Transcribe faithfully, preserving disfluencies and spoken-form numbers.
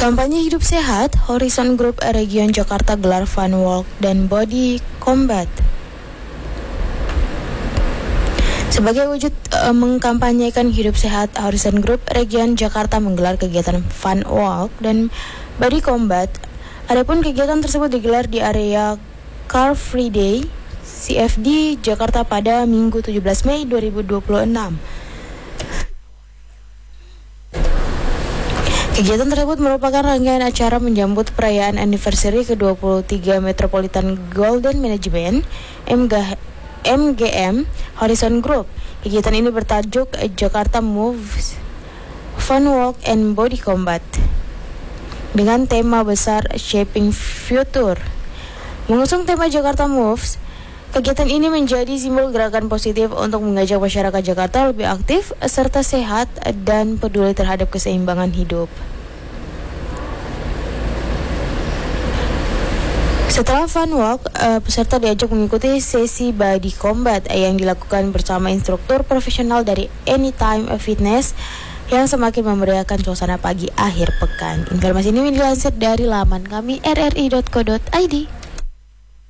Kampanye Hidup Sehat, Horizon Group Region Jakarta gelar Fun Walk dan Body Combat. Sebagai wujud e, mengkampanyekan hidup sehat, Horizon Group Region Jakarta menggelar kegiatan Fun Walk dan Body Combat. Adapun kegiatan tersebut digelar di area Car Free Day C F D Jakarta pada Minggu tujuh belas Mei dua ribu dua puluh enam. Kegiatan tersebut merupakan rangkaian acara menyambut perayaan anniversary ke dua puluh tiga Metropolitan Golden Management M G M Horizon Group. Kegiatan ini bertajuk Jakarta Moves Fun Walk and Body Combat dengan tema besar Shaping Future. Mengusung tema Jakarta Moves, kegiatan ini menjadi simbol gerakan positif untuk mengajak masyarakat Jakarta lebih aktif serta sehat dan peduli terhadap keseimbangan hidup. Setelah Fun Walk, uh, peserta diajak mengikuti sesi Body Combat yang dilakukan bersama instruktur profesional dari Anytime Fitness yang semakin memeriahkan suasana pagi akhir pekan. Informasi ini dilansir dari laman kami r r i dot co dot i d.